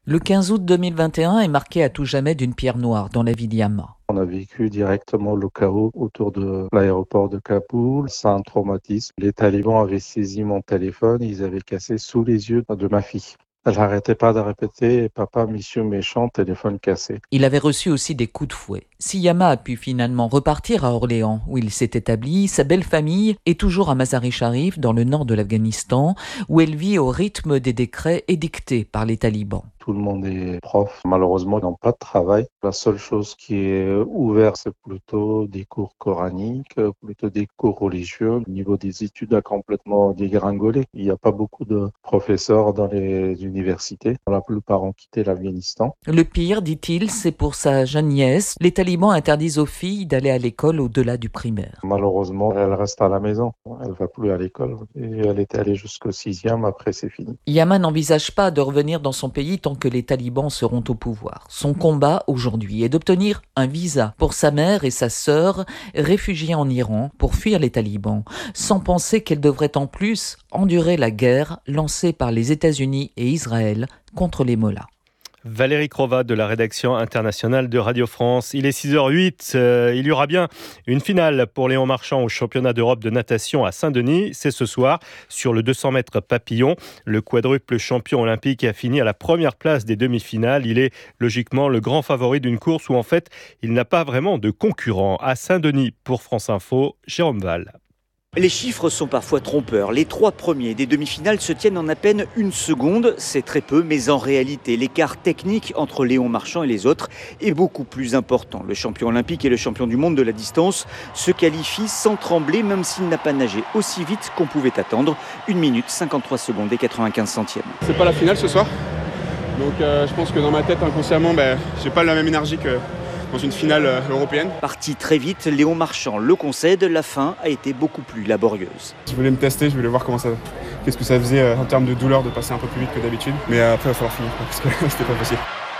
Le 15 août 2021 est marqué à tout jamais d'une pierre noire dans la ville d'Yama. On a vécu directement le chaos autour de l'aéroport de Kaboul. C'est un traumatisme. Les talibans avaient saisi mon téléphone, ils avaient cassé sous les yeux de ma fille. Elle n'arrêtait pas de répéter « Papa, monsieur méchant, téléphone cassé ». Il avait reçu aussi des coups de fouet. Si Yama a pu finalement repartir à Orléans, où il s'est établi, sa belle famille est toujours à Mazar-i-Sharif, dans le nord de l'Afghanistan, où elle vit au rythme des décrets édictés par les talibans. Tout le monde est prof. Malheureusement, ils n'ont pas de travail. La seule chose qui est ouverte, c'est plutôt des cours coraniques, plutôt des cours religieux. Le niveau des études a complètement dégringolé. Il n'y a pas beaucoup de professeurs dans les universités. La plupart ont quitté l'Afghanistan. Le pire, dit-il, c'est pour sa jeune nièce. Les talibans interdisent aux filles d'aller à l'école au-delà du primaire. Malheureusement, elle reste à la maison. Elle ne va plus à l'école. Et elle était allée jusqu'au 6e. Après, c'est fini. Yama n'envisage pas de revenir dans son pays tant que les talibans seront au pouvoir. Son combat aujourd'hui est d'obtenir un visa pour sa mère et sa sœur réfugiées en Iran pour fuir les talibans, sans penser qu'elles devraient en plus endurer la guerre lancée par les États-Unis et Israël contre les mollahs. Valérie Crova de la rédaction internationale de Radio France. Il est 6h08. Il y aura bien une finale pour Léon Marchand au championnat d'Europe de natation à Saint-Denis. C'est ce soir sur le 200 mètres papillon. Le quadruple champion olympique a fini à la première place des demi-finales. Il est logiquement le grand favori d'une course où en fait il n'a pas vraiment de concurrent. À Saint-Denis pour France Info, Jérôme Val. Les chiffres sont parfois trompeurs. Les 3 premiers des demi-finales se tiennent en à peine 1 seconde. C'est très peu, mais en réalité, l'écart technique entre Léon Marchand et les autres est beaucoup plus important. Le champion olympique et le champion du monde de la distance se qualifient sans trembler, même s'il n'a pas nagé aussi vite qu'on pouvait attendre. 1 minute 53 secondes et 95 centièmes. C'est pas la finale ce soir. Donc je pense que dans ma tête, inconsciemment, j'ai pas la même énergie que dans une finale européenne. Parti très vite, Léon Marchand le concède, la fin a été beaucoup plus laborieuse. Je voulais me tester, je voulais voir qu'est-ce que ça faisait en termes de douleur de passer un peu plus vite que d'habitude. Mais après, il va falloir finir parce que c'était pas possible.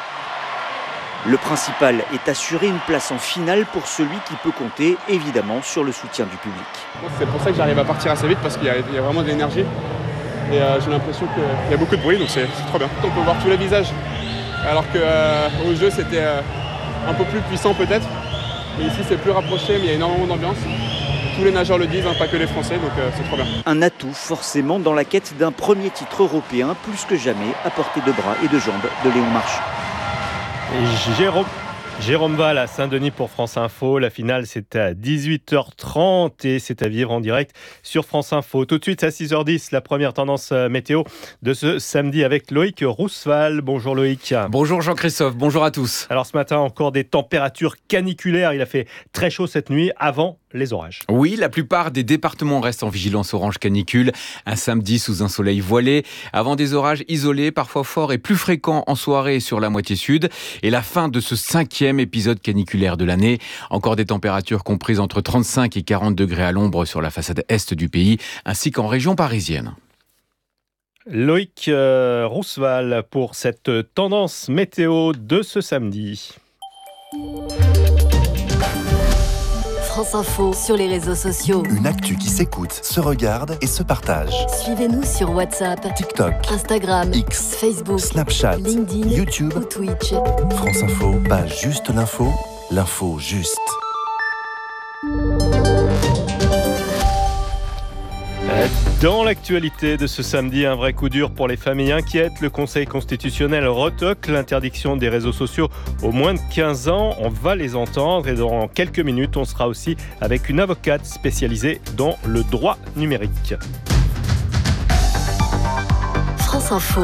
Le principal est assurer une place en finale pour celui qui peut compter évidemment sur le soutien du public. C'est pour ça que j'arrive à partir assez vite parce qu'il y a vraiment de l'énergie. Et j'ai l'impression qu'il y a beaucoup de bruit, donc c'est trop bien. On peut voir tous les visages, alors qu'au jeu c'était un peu plus puissant peut-être. Mais ici c'est plus rapproché, mais il y a énormément d'ambiance. Tous les nageurs le disent, pas que les Français, donc c'est trop bien. Un atout forcément dans la quête d'un premier titre européen, plus que jamais à portée de bras et de jambes de Léon Marchand. Jérôme Val à Saint-Denis pour France Info. La finale, c'est à 18h30 et c'est à vivre en direct sur France Info. Tout de suite à 6h10, la première tendance météo de ce samedi avec Loïc Rousseval. Bonjour Loïc. Bonjour Jean-Christophe, bonjour à tous. Alors ce matin, encore des températures caniculaires. Il a fait très chaud cette nuit avant les orages. Oui, la plupart des départements restent en vigilance orange canicule. Un samedi sous un soleil voilé, avant des orages isolés, parfois forts et plus fréquents en soirée sur la moitié sud. Et la fin de ce 5e épisode caniculaire de l'année. Encore des températures comprises entre 35 et 40 degrés à l'ombre sur la façade est du pays, ainsi qu'en région parisienne. Loïc Rousseval pour cette tendance météo de ce samedi. France Info sur les réseaux sociaux. Une actu qui s'écoute, se regarde et se partage. Suivez-nous sur WhatsApp, TikTok, Instagram, X, Facebook, Snapchat, LinkedIn, YouTube ou Twitch. France Info, pas juste l'info, l'info juste. Dans l'actualité de ce samedi, un vrai coup dur pour les familles inquiètes. Le Conseil constitutionnel retoque l'interdiction des réseaux sociaux aux moins de 15 ans. On va les entendre et dans quelques minutes, on sera aussi avec une avocate spécialisée dans le droit numérique. France Info,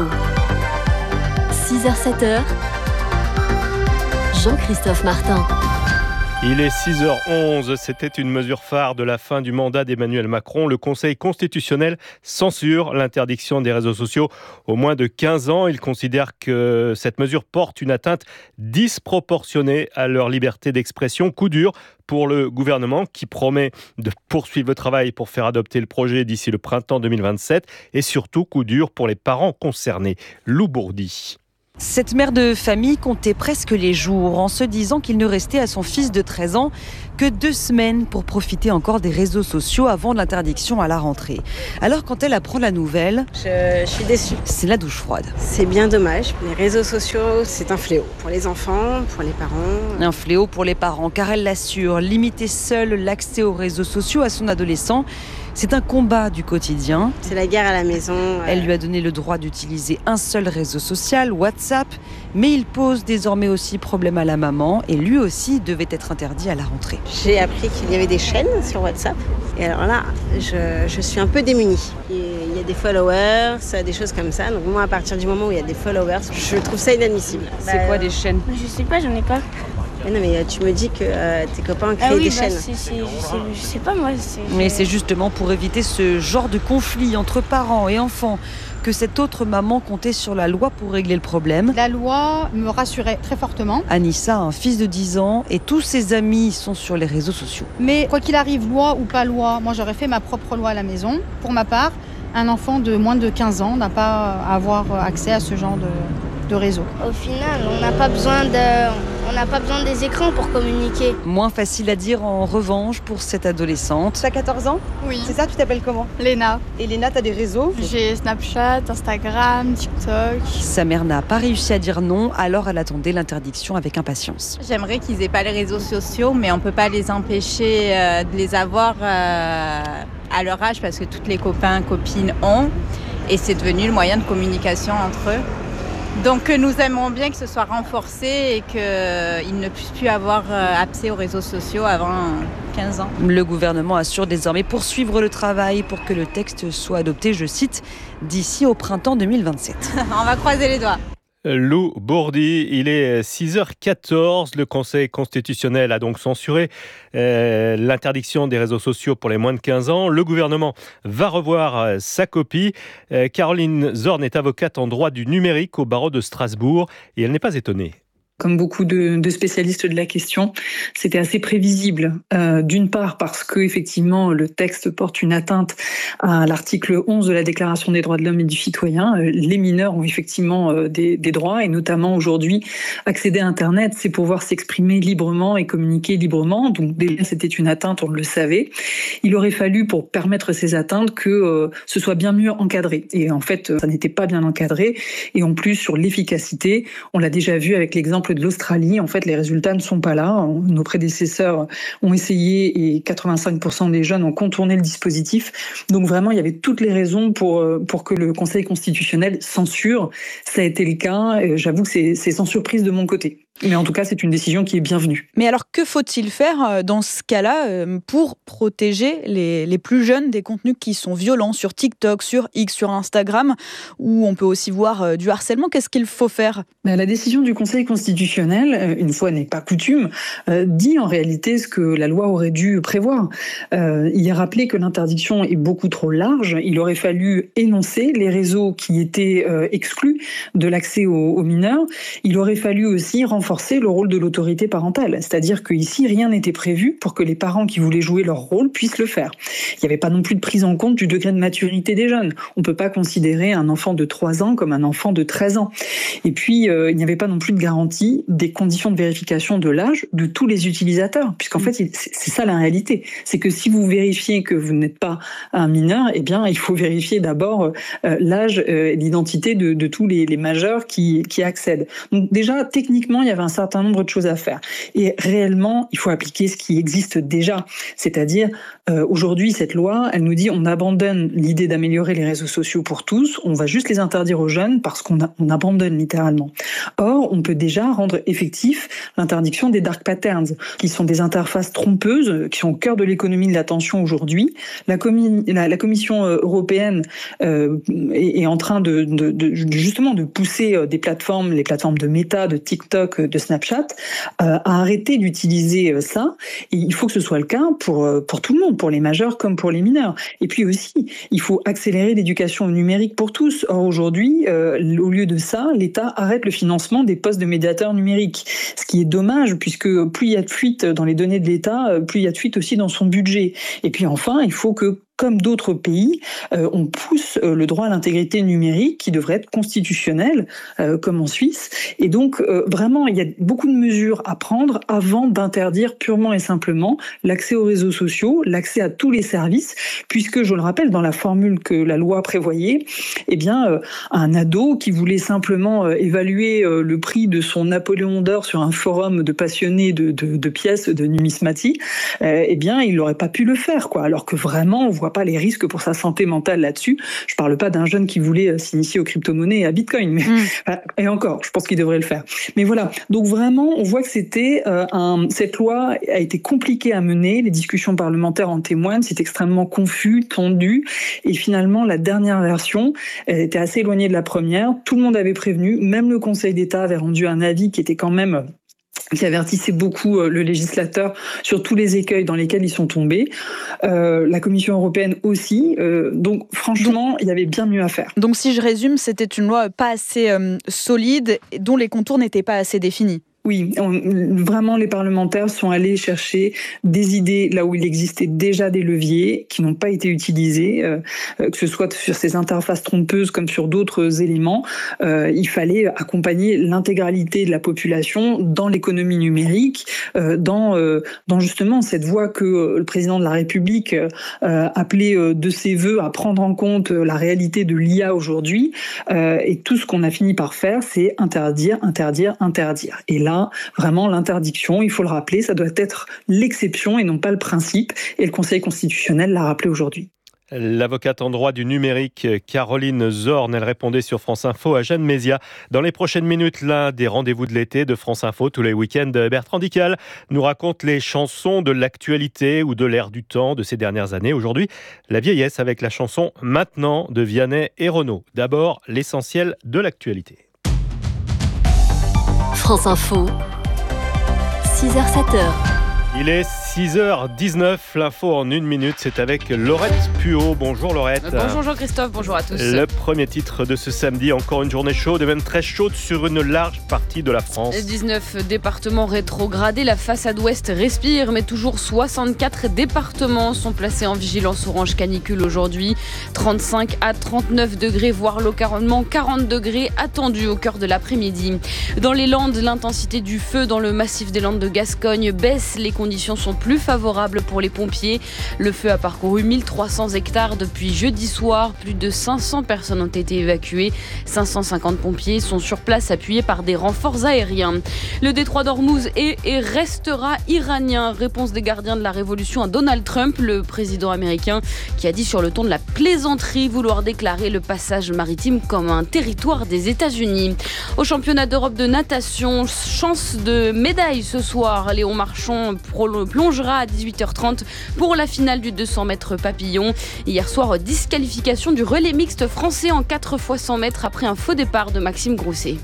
6h-7h, Jean-Christophe Martin. Il est 6h11, c'était une mesure phare de la fin du mandat d'Emmanuel Macron. Le Conseil constitutionnel censure l'interdiction des réseaux sociaux aux moins de 15 ans. Il considère que cette mesure porte une atteinte disproportionnée à leur liberté d'expression. Coup dur pour le gouvernement qui promet de poursuivre le travail pour faire adopter le projet d'ici le printemps 2027. Et surtout, coup dur pour les parents concernés. Lou Bourdi. Cette mère de famille comptait presque les jours en se disant qu'il ne restait à son fils de 13 ans que 2 semaines pour profiter encore des réseaux sociaux avant l'interdiction à la rentrée. Alors quand elle apprend la nouvelle, je suis déçue. C'est la douche froide. C'est bien dommage. Les réseaux sociaux, c'est un fléau pour les enfants, pour les parents. Un fléau pour les parents, car elle l'assure, limiter seule l'accès aux réseaux sociaux à son adolescent, c'est un combat du quotidien. C'est la guerre à la maison. Elle lui a donné le droit d'utiliser un seul réseau social, WhatsApp, mais il pose désormais aussi problème à la maman et lui aussi devait être interdit à la rentrée. J'ai appris qu'il y avait des chaînes sur WhatsApp et alors là, je suis un peu démunie. Il y a des followers, des choses comme ça. Donc moi, à partir du moment où il y a des followers, je trouve ça inadmissible. C'est quoi des chaînes ? Je sais pas, j'en ai pas. Mais non, mais tu me dis que tes copains créent des chaînes. Je sais pas moi. Mais c'est justement pour éviter ce genre de conflit entre parents et enfants que cette autre maman comptait sur la loi pour régler le problème. La loi me rassurait très fortement. Anissa a un fils de 10 ans et tous ses amis sont sur les réseaux sociaux. Mais quoi qu'il arrive, loi ou pas loi, moi j'aurais fait ma propre loi à la maison. Pour ma part, un enfant de moins de 15 ans n'a pas à avoir accès à ce genre de réseau. Au final, on n'a pas besoin des écrans pour communiquer. Moins facile à dire en revanche pour cette adolescente. T'as 14 ans ? Oui. C'est ça, tu t'appelles comment ? Léna. Et Léna, t'as des réseaux ? J'ai Snapchat, Instagram, TikTok. Sa mère n'a pas réussi à dire non, alors elle attendait l'interdiction avec impatience. J'aimerais qu'ils n'aient pas les réseaux sociaux, mais on ne peut pas les empêcher de les avoir à leur âge parce que tous les copains, copines ont. Et c'est devenu le moyen de communication entre eux. Donc nous aimerions bien que ce soit renforcé et qu'ils ne puissent plus avoir accès aux réseaux sociaux avant 15 ans. Le gouvernement assure désormais poursuivre le travail pour que le texte soit adopté, je cite, d'ici au printemps 2027. On va croiser les doigts. Lou Bourdi, il est 6h14. Le Conseil constitutionnel a donc censuré l'interdiction des réseaux sociaux pour les moins de 15 ans. Le gouvernement va revoir sa copie. Caroline Zorn est avocate en droit du numérique au barreau de Strasbourg et elle n'est pas étonnée. Comme beaucoup de spécialistes de la question, c'était assez prévisible. D'une part parce que effectivement le texte porte une atteinte à l'article 11 de la Déclaration des droits de l'homme et du citoyen. Les mineurs ont effectivement des droits et notamment aujourd'hui accéder à Internet, c'est pouvoir s'exprimer librement et communiquer librement. Donc déjà c'était une atteinte, on le savait. Il aurait fallu pour permettre ces atteintes que ce soit bien mieux encadré. Et en fait, ça n'était pas bien encadré. Et en plus sur l'efficacité, on l'a déjà vu avec l'exemple de l'Australie, en fait, les résultats ne sont pas là. Nos prédécesseurs ont essayé et 85% des jeunes ont contourné le dispositif. Donc vraiment, il y avait toutes les raisons pour que le Conseil constitutionnel censure. Ça a été le cas. J'avoue que c'est sans surprise de mon côté. Mais en tout cas, c'est une décision qui est bienvenue. Mais alors, que faut-il faire dans ce cas-là pour protéger les plus jeunes des contenus qui sont violents sur TikTok, sur X, sur Instagram, où on peut aussi voir du harcèlement? Qu'est-ce qu'il faut faire? La décision du Conseil constitutionnel, une fois n'est pas coutume, dit en réalité ce que la loi aurait dû prévoir. Il a rappelé que l'interdiction est beaucoup trop large. Il aurait fallu énoncer les réseaux qui étaient exclus de l'accès aux mineurs. Il aurait fallu aussi renforcer le rôle de l'autorité parentale. C'est-à-dire qu'ici, rien n'était prévu pour que les parents qui voulaient jouer leur rôle puissent le faire. Il n'y avait pas non plus de prise en compte du degré de maturité des jeunes. On ne peut pas considérer un enfant de 3 ans comme un enfant de 13 ans. Et puis, il n'y avait pas non plus de garantie des conditions de vérification de l'âge de tous les utilisateurs. Puisqu'en fait, c'est ça la réalité. C'est que si vous vérifiez que vous n'êtes pas un mineur, eh bien, il faut vérifier d'abord l'âge et l'identité de tous les majeurs qui accèdent. Donc déjà, techniquement, il y avait un certain nombre de choses à faire. Et réellement, il faut appliquer ce qui existe déjà. C'est-à-dire, aujourd'hui, cette loi, elle nous dit on abandonne l'idée d'améliorer les réseaux sociaux pour tous, on va juste les interdire aux jeunes parce qu'on abandonne littéralement. Or, on peut déjà rendre effectif l'interdiction des dark patterns, qui sont des interfaces trompeuses, qui sont au cœur de l'économie de l'attention aujourd'hui. La Commission européenne est en train justement de pousser les plateformes de Meta, de TikTok, de Snapchat, à arrêter d'utiliser ça. Et il faut que ce soit le cas pour tout le monde, pour les majeurs comme pour les mineurs. Et puis aussi, il faut accélérer l'éducation au numérique pour tous. Or aujourd'hui, au lieu de ça, l'État arrête le financement des postes de médiateurs numériques. Ce qui est dommage, puisque plus il y a de fuite dans les données de l'État, plus il y a de fuite aussi dans son budget. Et puis enfin, il faut que comme d'autres pays, on pousse le droit à l'intégrité numérique qui devrait être constitutionnel, comme en Suisse. Et donc, vraiment, il y a beaucoup de mesures à prendre avant d'interdire purement et simplement l'accès aux réseaux sociaux, l'accès à tous les services, puisque, je le rappelle, dans la formule que la loi prévoyait, eh bien, un ado qui voulait simplement évaluer le prix de son Napoléon d'or sur un forum de passionnés de pièces de numismatie, eh bien, il n'aurait pas pu le faire, quoi. Alors que vraiment, on voit pas les risques pour sa santé mentale là-dessus. Je parle pas d'un jeune qui voulait s'initier aux crypto-monnaies et à Bitcoin, mais et encore, je pense qu'il devrait le faire. Mais voilà. Donc vraiment, on voit que cette loi a été compliquée à mener. Les discussions parlementaires en témoignent. C'est extrêmement confus, tendu. Et finalement, la dernière version était assez éloignée de la première. Tout le monde avait prévenu. Même le Conseil d'État avait rendu un avis qui était quand même qui avertissait beaucoup le législateur sur tous les écueils dans lesquels ils sont tombés. La Commission européenne aussi. Donc, franchement, il y avait bien mieux à faire. Donc, si je résume, c'était une loi pas assez solide, dont les contours n'étaient pas assez définis. Oui, vraiment, les parlementaires sont allés chercher des idées là où il existait déjà des leviers qui n'ont pas été utilisés, que ce soit sur ces interfaces trompeuses comme sur d'autres éléments. Il fallait accompagner l'intégralité de la population dans l'économie numérique, dans justement cette voie que le président de la République appelait de ses voeux à prendre en compte la réalité de l'IA aujourd'hui. Et tout ce qu'on a fini par faire, c'est interdire. Et là, vraiment, l'interdiction, il faut le rappeler, ça doit être l'exception et non pas le principe. Et le Conseil constitutionnel l'a rappelé aujourd'hui. L'avocate en droit du numérique Caroline Zorn, elle répondait sur France Info à Jeanne Mézia. Dans les prochaines minutes, l'un des rendez-vous de l'été de France Info, tous les week-ends, Bertrand Dical nous raconte les chansons de l'actualité ou de l'air du temps de ces dernières années. Aujourd'hui, la vieillesse avec la chanson « Maintenant » de Vianney et Renaud. D'abord, l'essentiel de l'actualité. France Info, 6h-7h. Il est 6h19, l'info en 1 minute, c'est avec Laurette Puot. Bonjour Laurette. Bonjour Jean-Christophe, bonjour à tous. Le premier titre de ce samedi, encore une journée chaude et même très chaude sur une large partie de la France. 19 départements rétrogradés, la façade ouest respire, mais toujours 64 départements sont placés en vigilance orange canicule aujourd'hui. 35 à 39 degrés, voire localement 40 degrés attendus au cœur de l'après-midi. Dans les Landes, l'intensité du feu dans le massif des Landes de Gascogne baisse, les conditions sont plus favorables pour les pompiers. Le feu a parcouru 1300 hectares depuis jeudi soir. Plus de 500 personnes ont été évacuées. 550 pompiers sont sur place appuyés par des renforts aériens. Le détroit d'Ormuz est et restera iranien. Réponse des gardiens de la révolution à Donald Trump, le président américain, qui a dit sur le ton de la plaisanterie vouloir déclarer le passage maritime comme un territoire des États-Unis. Au championnat d'Europe de natation, chance de médaille ce soir. Léon Marchand plongera à 18h30 pour la finale du 200 mètres papillon. Hier soir, disqualification du relais mixte français en 4 x 100 mètres après un faux départ de Maxime Grousset.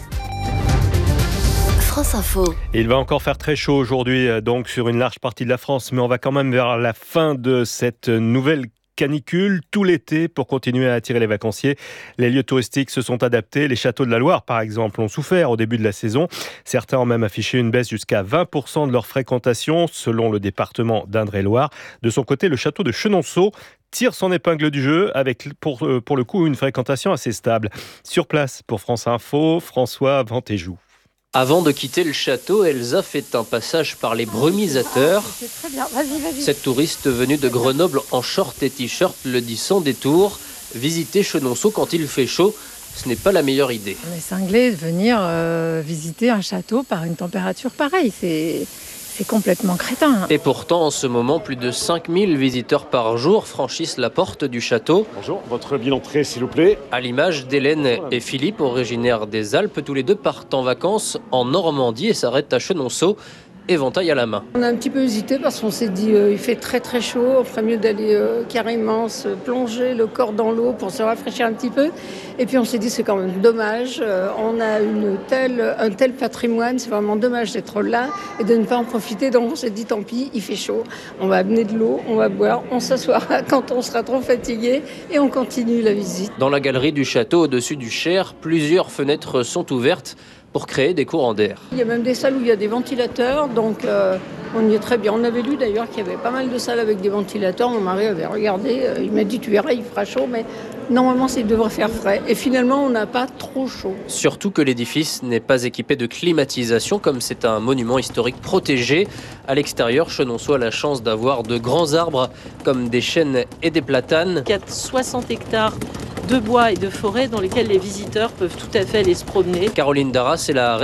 France Info. Il va encore faire très chaud aujourd'hui, donc sur une large partie de la France, mais on va quand même vers la fin de cette nouvelle canicule tout l'été pour continuer à attirer les vacanciers. Les lieux touristiques se sont adaptés. Les châteaux de la Loire, par exemple, ont souffert au début de la saison. Certains ont même affiché une baisse jusqu'à 20% de leur fréquentation, selon le département d'Indre-et-Loire. De son côté, le château de Chenonceau tire son épingle du jeu avec, pour le coup, une fréquentation assez stable. Sur place, pour France Info, François Ventéjou. Avant de quitter le château, Elsa fait un passage par les brumisateurs. C'est très bien, vas-y. Cette touriste venue de Grenoble en short et t-shirt le dit sans détour. Visiter Chenonceau quand il fait chaud, ce n'est pas la meilleure idée. On est cinglés de venir visiter un château par une température pareille. C'est complètement crétin. Et pourtant, en ce moment, plus de 5000 visiteurs par jour franchissent la porte du château. Bonjour, votre billet d'entrée, s'il vous plaît. À l'image d'Hélène et Philippe, originaires des Alpes, tous les deux partent en vacances en Normandie et s'arrêtent à Chenonceau, éventail à la main. On a un petit peu hésité parce qu'on s'est dit il fait très très chaud, on ferait mieux d'aller carrément se plonger le corps dans l'eau pour se rafraîchir un petit peu. Et puis on s'est dit c'est quand même dommage, on a un tel patrimoine, c'est vraiment dommage d'être là et de ne pas en profiter. Donc on s'est dit tant pis, il fait chaud, on va amener de l'eau, on va boire, on s'assoira quand on sera trop fatigué et on continue la visite. Dans la galerie du château au-dessus du Cher, plusieurs fenêtres sont ouvertes pour créer des courants d'air. Il y a même des salles où il y a des ventilateurs, donc on y est très bien. On avait lu d'ailleurs qu'il y avait pas mal de salles avec des ventilateurs. Mon mari avait regardé, il m'a dit tu verras, il fera chaud, mais normalement il devrait faire frais. Et finalement on n'a pas trop chaud. Surtout que l'édifice n'est pas équipé de climatisation comme c'est un monument historique protégé. À l'extérieur, Chenonceau a la chance d'avoir de grands arbres comme des chênes et des platanes. Il y a 60 hectares de bois et de forêt dans lesquels les visiteurs peuvent tout à fait aller se promener. Caroline Darras est la